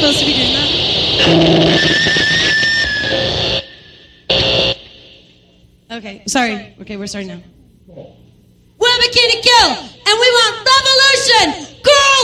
supposed to be doing that? Okay, sorry. Okay, we're starting now. We're a bikini kill!